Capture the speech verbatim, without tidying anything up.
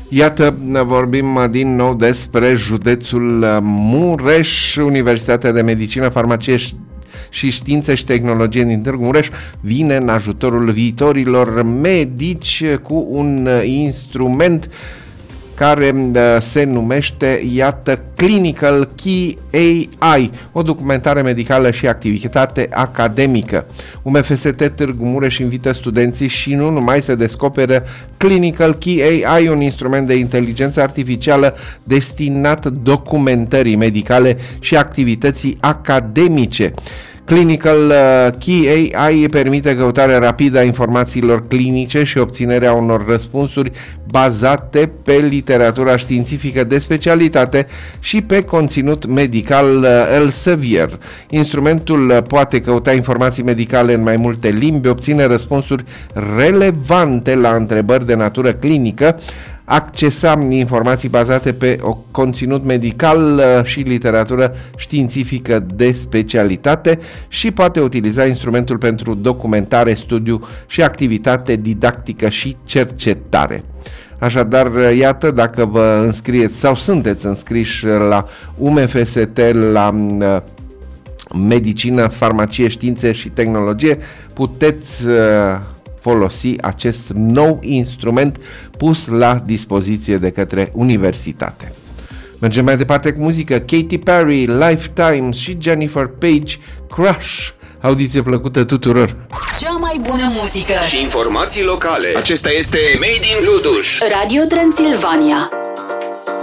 Iată, vorbim din nou despre județul Mureș. Universitatea de Medicină, Farmacie și Științe și Tehnologie din Târgu Mureș vine în ajutorul viitorilor medici cu un instrument care se numește, iată, Clinical Key A I, o documentare medicală și activitate academică. U M F S T Târgu Mureș invită studenții și nu numai să descopere Clinical Key A I, un instrument de inteligență artificială destinat documentării medicale și activității academice. Clinical Key A I permite căutarea rapidă a informațiilor clinice și obținerea unor răspunsuri bazate pe literatura științifică de specialitate și pe conținut medical Elsevier. Instrumentul poate căuta informații medicale în mai multe limbi, obține răspunsuri relevante la întrebări de natură clinică, accesa informații bazate pe o conținut medical și literatură științifică de specialitate și poate utiliza instrumentul pentru documentare, studiu și activitate didactică și cercetare. Așadar, iată, dacă vă înscrieți sau sunteți înscriși la U M F S T, la Medicină, Farmacie, Științe și Tehnologie, puteți folosi acest nou instrument pus la dispoziție de către universitate. Mergem mai departe cu muzică. Katy Perry, Lifetime și Jennifer Page, Crush. Audiție plăcută tuturor! Cea mai bună muzică și informații locale. Acesta este Made in Luduș. Radio Transilvania.